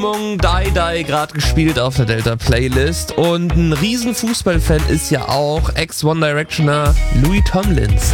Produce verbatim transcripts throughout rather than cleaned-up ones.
Die Die gerade gespielt auf der Delta Playlist und ein riesen Fußballfan ist ja auch Ex-One Directioner Louis Tomlinson.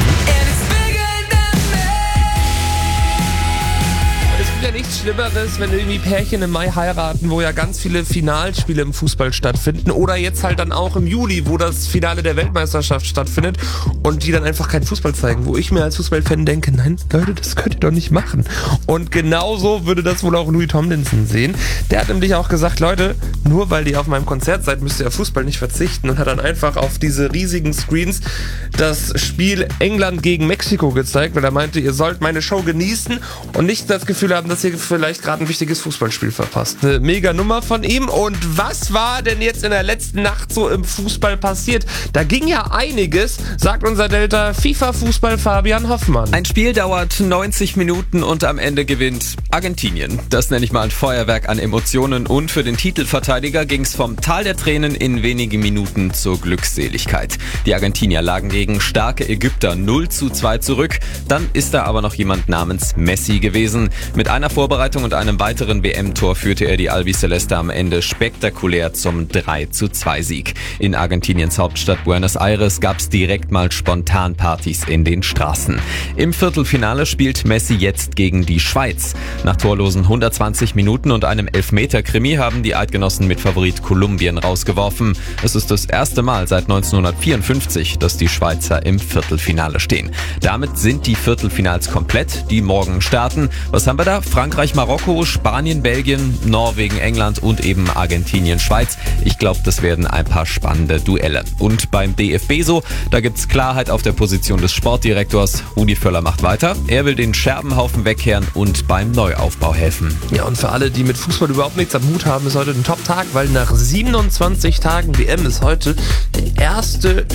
Es gibt ja nichts Schlimmeres, wenn irgendwie Pärchen im Mai heiraten, wo ja ganz viele Finalspiele im Fußball stattfinden oder jetzt halt dann auch im Juli, wo das Finale der Weltmeisterschaft stattfindet und die dann einfach keinen Fußball zeigen, wo ich mir als Fußballfan denke, nein, Leute, das könnt ihr doch nicht machen. Und genauso würde das wohl auch Louis Tomlinson sehen. Der hat nämlich auch gesagt, Leute, nur weil ihr auf meinem Konzert seid, müsst ihr auf Fußball nicht verzichten und hat dann einfach auf diese riesigen Screens das Spiel England gegen Mexiko gezeigt, weil er meinte, ihr sollt meine Show genießen und nicht das Gefühl haben, dass ihr vielleicht gerade ein wichtiges Fußballspiel verpasst. Eine mega Nummer von ihm. Und was war denn jetzt in der letzten Nacht so im Fußball passiert? Da ging ja einiges, sagt unser Delta FIFA-Fußball Fabian Hoffmann. Ein Spiel dauert neunzig Minuten und am Ende gewinnt Argentinien. Das nenne ich mal ein Feuerwerk an Emotionen und für den Titelverteidiger ging es vom Tal der Tränen in wenigen Minuten zur Glückseligkeit. Die Argentinier lagen gegen starke Ägypter null zu zwei zurück. Dann ist da aber noch jemand namens Messi gewesen. Mit einer Vorbereitung und einem weiteren W M-Tor führte er die Albiceleste am Ende spektakulär zum drei zu zwei Sieg. In Argentiniens Hauptstadt Buenos Aires gab es direkt mal Spontanpartys in den Straßen. Im Viertelfinale spielt Messi jetzt gegen die Schweiz. Nach torlosen hundertzwanzig Minuten und einem Elfmeter-Krimi haben die Eidgenossen mit Favorit Kolumbien rausgeworfen. Es ist das erste Mal seit neunzehnhundertvierundfünfzig, dass die Schweizer im Viertelfinale stehen. Damit sind die Viertelfinals komplett, die morgen starten. Was haben wir da? Frankreich, Marokko, Spanien, Belgien, Norwegen, England und eben Argentinien, Schweiz. Ich glaube, das werden ein paar spannende Duelle. Und beim D F B so, da gibt's Klarheit auf der Position des Sportdirektors. Rudi Völler macht weiter. Er will den Scherbenhaufen wegkehren und beim Neuaufbau helfen. Ja, und für alle, die mit Fußball überhaupt nichts am Hut haben, ist heute ein Top-Tag, weil nach siebenundzwanzig Tagen W M ist heute der erste